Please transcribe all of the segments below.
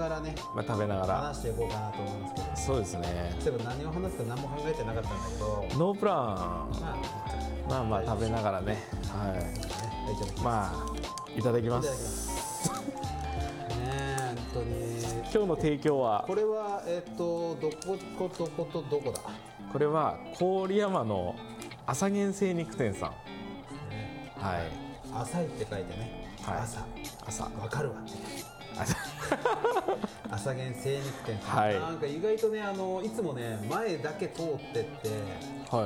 がらね、 まあ、食べながら話していこうかなと思いますけど。 そうですね。 例えば何を話すか何も考えてなかったんだけど、 ノープラン、 まあまあ食べながらね、はい、まあいただきます。 ね、本当に。 今日の提供はこれはどことどこだ。 これは郡山の朝源精肉店さん、 ね、 はい、 朝いって書いてね、 はい、 朝わかるわ朝源精肉店さん、 はい、 なんか意外とね、いつもね前だけ通ってって、 はい、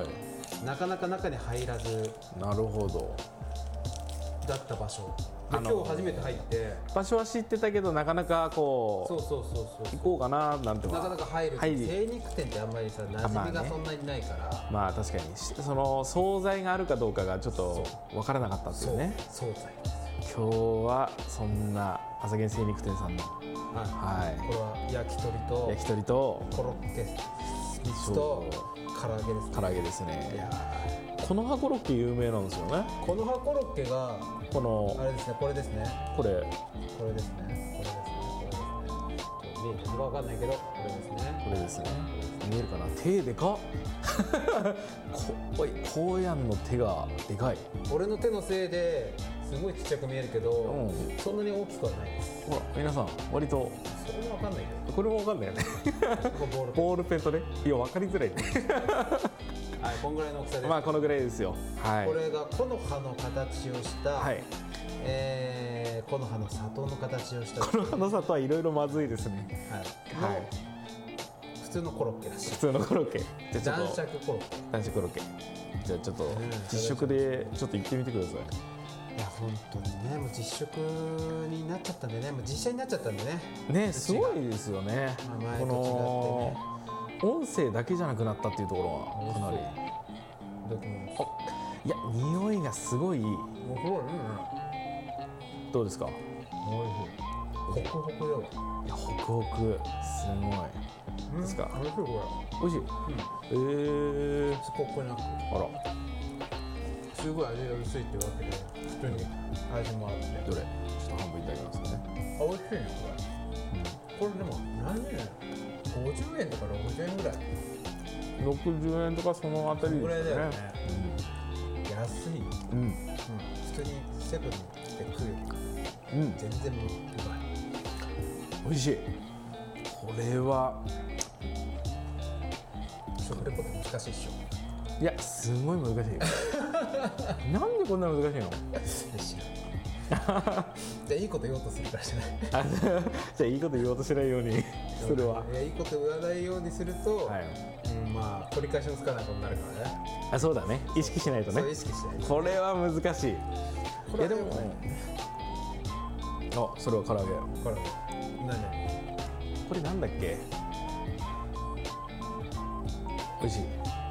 なかなか中に入らず、 なるほど、 だった場所で、今日初めて入って場所は知ってたけどなかなかこう行こうかななんてなかなか入る精肉店ってあんまりさ馴染みがそんなにないから、 まあ確かにその惣菜があるかどうかがちょっと分からなかったっていうね。 惣菜、 今日はそんな朝源精肉店さんの、 はい、これは焼き鳥とコロッケ3つと唐揚げですね。 唐揚げですね。この葉コロッケ有名なんですよね。 この葉コロッケがこのあれですね、これですね、 これですね、これですね、見えてるかわかんないけど、これですね、 これですね。見えるかな、手でかっこうやんの手がでかい。 俺の手のせいですごいちっちゃく見えるけど、そんなに大きくはないです。 ほら皆さん割とそれもわかんないけど、 これもわかんないよねボールペンとね、いや分かりづらいねはい、こんぐらいの大きさです。 まあこのぐらいですよ。はい。 これが木の葉の形をした、 はい、 木の葉の里の形をした。 木の葉の里はいろいろまずいですね。 はい。はい。普通のコロッケらしい。 普通のコロッケ。 じゃあ男爵コロッケ。 男爵コロッケ。じゃあちょっと実食でちょっと行ってみてください。 いや本当にね、もう実食になっちゃったんでね、もう実写になっちゃったんでね。 ね、すごいですよね。 前と違ってね。 音声だけじゃなくなったっていうところはかなり。いや、匂いがすごい。どうですか。 おいしい。ホクホクよ。 いや、ホクホク、すごい。ですか。 美味しいこれ。 美味しい。 すこくなく。 あら。 すごい味が薄いってわけで、普通に味もあって。 どれ？ちょっと半分いただきますね。 あ、美味しいねこれ。これでも何円？50円とか60円ぐらい。 60円とかそのあたりですね。 ぐらいだよね。安い。普通にセブンで食うより全然うまい。 美味しい。これは食レポって難しいっしょ。 いや、すごい難しいよなんでこんな難しいのじゃあいいこと言おうとするからじゃないじゃあいいこと言おうとしないようにするわ。 いいこと言わないようにすると、まあ取り返しのつかないことになるからね。 あ、そうだね、意識しないとね。 そう意識しないと。 これは難しい。 これはでもあ、それは唐揚げ。これなんだっけ。美味しい。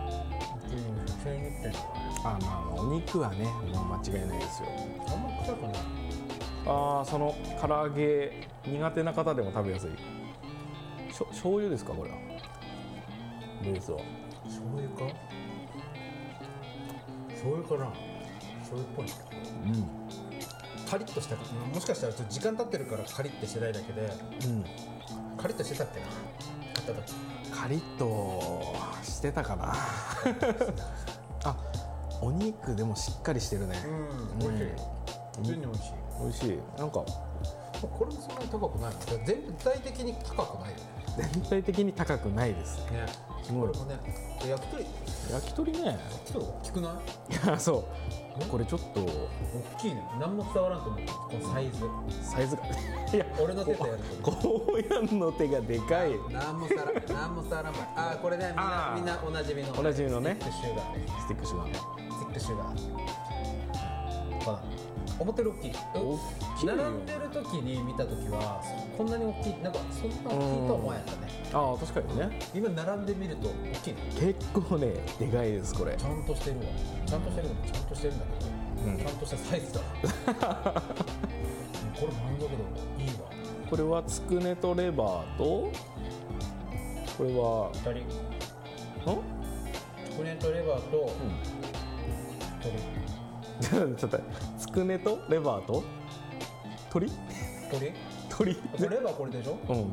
あ、まあお肉はね、もう間違いないですよ。 あんま臭くない。 ああ、その唐揚げ苦手な方でも食べやすい。醤油ですか、これは。ベースは醤油か。醤油かな。醤油っぽい。カリッとした、もしかしたらちょっと時間経ってるからカリッとしてないだけで、カリッとしてたっけな。 カリッとしてたかなあ、お肉でもしっかりしてるね。 美味しい。普通に美味しい。 美味しい。なんかこれもそんなに高くない。全体的に高くないよね。 全体的に高くないですね。これもね、焼き鳥ね、ちょっと大きくない？ いや、そう。これちょっと大きいね。何も伝わらんと思う。このサイズが。いや、俺の手とやると。 こうやんの手がでかい。 何も伝わらん。あ、これね、みんなおなじみの。 おなじみのね。 スティックシュガー。思ってる大きい。並んでる時に見た時はこんなに大きい、なんかそんな大きいとは思わんやったね。 ああ、確かにね。 今並んでみると大きいね。 結構ね、でかいですこれ。 ちゃんとしてるわ。ちゃんとしてるんだけど、ちゃんとしたサイズだわこれなんだけどいいわ。 これはつくねとレバーと、これはつくねとレバーとちょっとつくねとレバーと鶏レバーこれでしょ。